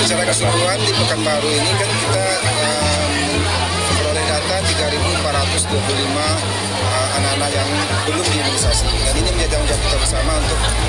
secara keseluruhan di Pekanbaru ini kan kita memperoleh data 3.425 anak-anak yang belum diimunisasi. Dan ini menjadi tanggung jawab kita bersama untuk